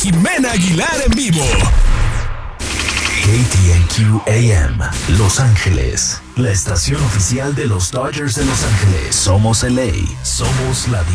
Jimena Aguilar en vivo. KTNQ AM, Los Ángeles, la estación oficial de los Dodgers de Los Ángeles. Somos LA, somos la